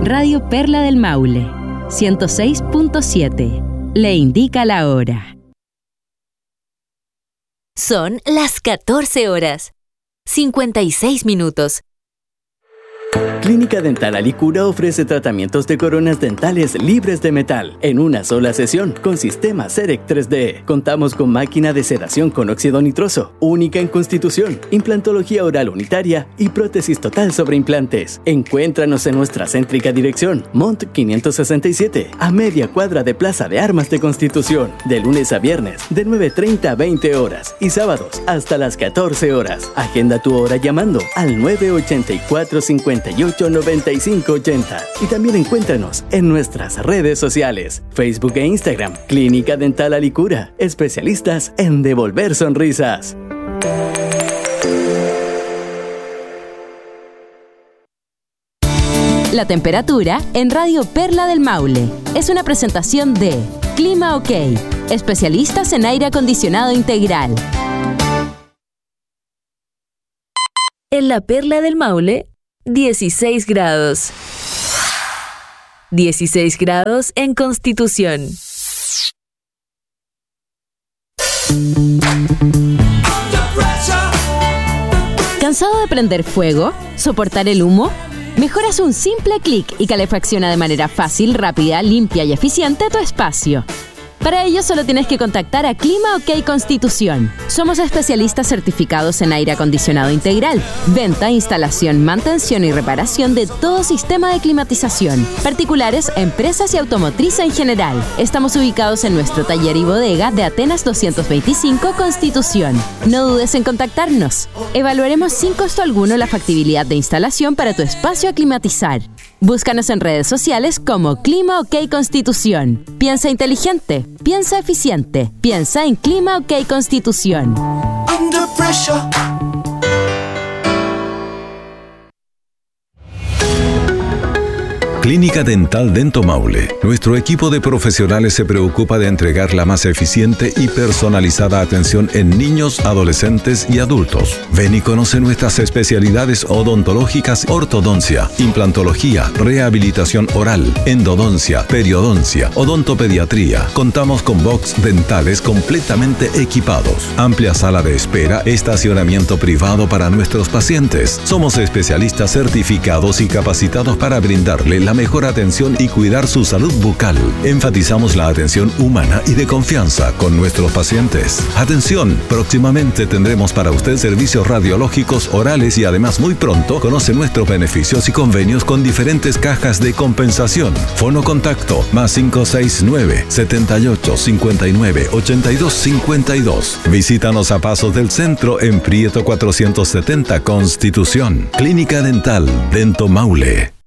Radio Perla del Maule, 106.7. Le indica la hora. Son las 14 horas, 56 minutos. Clínica Dental Alicura ofrece tratamientos de coronas dentales libres de metal en una sola sesión con sistema CEREC 3D. Contamos con máquina de sedación con óxido nitroso, única en Constitución, implantología oral unitaria y prótesis total sobre implantes. Encuéntranos en nuestra céntrica dirección, Mont 567, a media cuadra de Plaza de Armas de Constitución, de lunes a viernes, de 9:30 a 20 horas y sábados hasta las 14 horas. Agenda tu hora llamando al 984-58-9580 y también encuéntranos en nuestras redes sociales, Facebook e Instagram, Clínica Dental Alicura, especialistas en devolver sonrisas. La temperatura en Radio Perla del Maule es una presentación de Clima OK, especialistas en aire acondicionado integral. En la Perla del Maule, 16 grados. 16 grados en Constitución. ¿Cansado de prender fuego? ¿Soportar el humo? Mejor haz un simple clic y calefacciona de manera fácil, rápida, limpia y eficiente tu espacio. Para ello solo tienes que contactar a Clima OK Constitución. Somos especialistas certificados en aire acondicionado integral, venta, instalación, mantención y reparación de todo sistema de climatización, particulares, empresas y automotriz en general. Estamos ubicados en nuestro taller y bodega de Atenas 225 Constitución. No dudes en contactarnos. Evaluaremos sin costo alguno la factibilidad de instalación para tu espacio a climatizar. Búscanos en redes sociales como Clima OK Constitución. Piensa inteligente, piensa eficiente, piensa en Clima OK Constitución. Under pressure. Clínica Dental Dento Maule. Nuestro equipo de profesionales se preocupa de entregar la más eficiente y personalizada atención en niños, adolescentes y adultos. Ven y conoce nuestras especialidades odontológicas: ortodoncia, implantología, rehabilitación oral, endodoncia, periodoncia, odontopediatría. Contamos con box dentales completamente equipados, amplia sala de espera, estacionamiento privado para nuestros pacientes. Somos especialistas certificados y capacitados para brindarle la mejor atención y cuidar su salud bucal. Enfatizamos la atención humana y de confianza con nuestros pacientes. Atención, próximamente tendremos para usted servicios radiológicos orales y además muy pronto conoce nuestros beneficios y convenios con diferentes cajas de compensación. Fono contacto +569 78 59 82 52. Visítanos a Pasos del Centro en Prieto 470 Constitución. Clínica Dental Dento Maule.